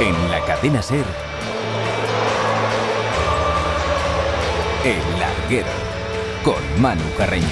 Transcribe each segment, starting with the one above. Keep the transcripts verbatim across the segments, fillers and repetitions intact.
En la cadena SER, El Larguero, con Manu Carreño.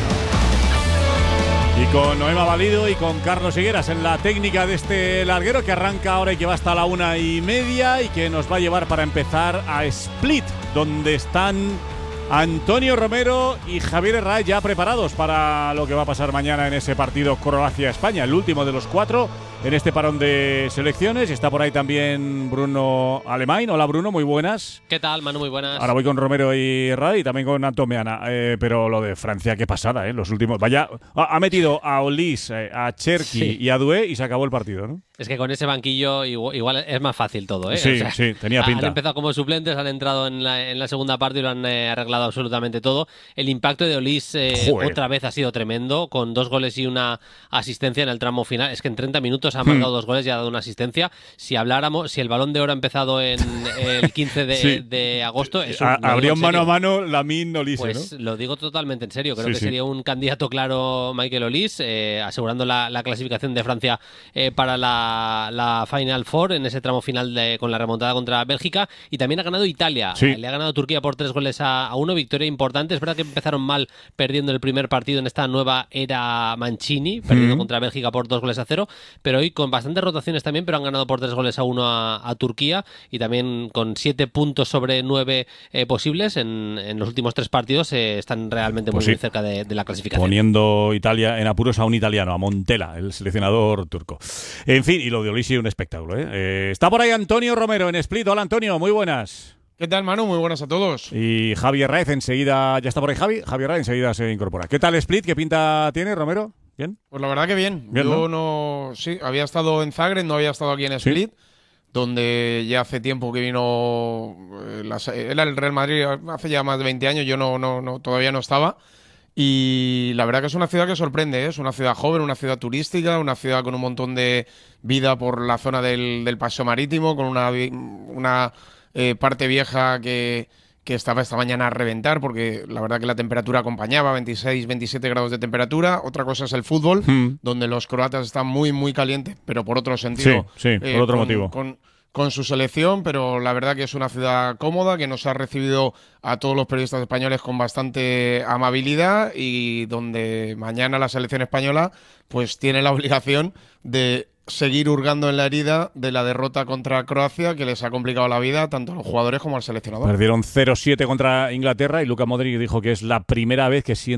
Y con Noema Valido y con Carlos Higueras en la técnica de este larguero que arranca ahora y que va hasta la una y media y que nos va a llevar para empezar a Split, donde están Antonio Romero y Javier Herráez ya preparados para lo que va a pasar mañana en ese partido Croacia-España, el último de los cuatro en este parón de selecciones. Está por ahí también Bruno Alemán. Hola Bruno, muy buenas. ¿Qué tal, Manu? Muy buenas. Ahora voy con Romero y Herráez y también con Antomeana. Eh, pero lo de Francia, qué pasada, ¿eh? Los últimos. Vaya, ha, ha metido a Olís, eh, a Cherki sí. y a Doué y se acabó el partido, ¿no? Es que con ese banquillo igual, igual es más fácil todo, ¿eh? Sí, o sea, sí, tenía pinta. Han empezado como suplentes, han entrado en la, en la segunda parte y lo han eh, arreglado absolutamente todo. El impacto de Olís eh, otra vez ha sido tremendo, con dos goles y una asistencia en el tramo final. Es que en treinta minutos ha marcado hmm. dos goles y ha dado una asistencia. Si habláramos, si el Balón de Oro ha empezado en el quince de, sí. de agosto, eso ha, habría un mano a mano Lamine Olise, pues ¿no? Lo digo totalmente en serio. Creo sí, que sí. sería un candidato claro Michael Olís, eh, asegurando la, la clasificación de Francia eh, para la, la Final Four en ese tramo final de, con la remontada contra Bélgica. Y también ha ganado Italia. Sí. Le ha ganado Turquía por tres goles a, a uno. Victoria importante. Es verdad que empezaron mal perdiendo el primer partido en esta nueva era Mancini, perdiendo mm. contra Bélgica por dos goles a cero. Pero hoy con bastantes rotaciones también, pero han ganado por tres goles a uno a, a Turquía. Y también con siete puntos sobre nueve eh, posibles en, en los últimos tres partidos eh, están realmente pues muy, sí. muy cerca de, de la clasificación. Poniendo Italia en apuros a un italiano, a Montella, el seleccionador turco. En fin, y lo de Olisi un espectáculo, ¿eh? Eh, está por ahí Antonio Romero en Split. Hola Antonio, muy buenas. ¿Qué tal, Manu? Muy buenas a todos. Y Javier Herráez enseguida, ya está por ahí Javi, Javier Herráez enseguida se incorpora. ¿Qué tal Split? ¿Qué pinta tiene Romero? ¿Bien? Pues la verdad que bien. bien Yo ¿no? no, sí, había estado en Zagreb, no había estado aquí en Split, ¿sí? Donde ya hace tiempo que vino, eh, la, era el Real Madrid, hace ya más de veinte años, yo no, no, no todavía no estaba. Y la verdad que es una ciudad que sorprende, ¿eh? Es una ciudad joven, una ciudad turística, una ciudad con un montón de vida por la zona del, del Paseo Marítimo, con una, una eh, parte vieja que, que estaba esta mañana a reventar, porque la verdad que la temperatura acompañaba, veintiséis, veintisiete grados de temperatura. Otra cosa es el fútbol, mm. donde los croatas están muy, muy calientes, pero por otro sentido. Sí, sí, por eh, otro con, motivo. Con, con su selección, pero la verdad que es una ciudad cómoda, que nos ha recibido a todos los periodistas españoles con bastante amabilidad y donde mañana la selección española pues tiene la obligación de seguir hurgando en la herida de la derrota contra Croacia, que les ha complicado la vida tanto a los jugadores como al seleccionador. Perdieron cero siete contra Inglaterra y Luka Modric dijo que es la primera vez que siente